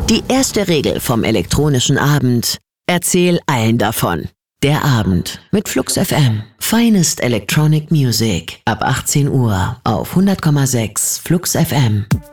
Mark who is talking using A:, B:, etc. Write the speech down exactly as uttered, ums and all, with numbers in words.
A: Die erste Regel vom elektronischen Abend: Erzähl allen davon. Der Abend mit Flux F M. Finest Electronic Music ab achtzehn Uhr auf hundert Komma sechs Flux F M.